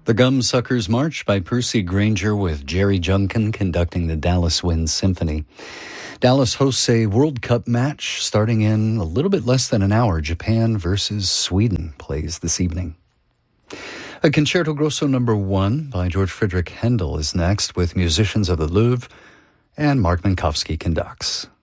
The Gumsuckers March by Percy Grainger with Jerry Junkin conducting the Dallas Wind Symphony. Dallas hosts a World Cup match starting in a little bit less than an hour. Japan versus Sweden plays this evening. A Concerto Grosso No. 1 by George Friedrich Handel is next with musicians of the Louvre, and Mark Minkowski conducts.